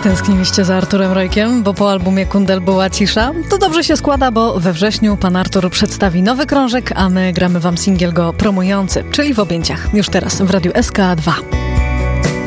Tęskniliście za Arturem Rojkiem, bo po albumie Kundel była cisza? To dobrze się składa, bo we wrześniu pan Artur przedstawi nowy krążek, a my gramy wam singiel go promujący, czyli W objęciach. Już teraz w Radiu SK2.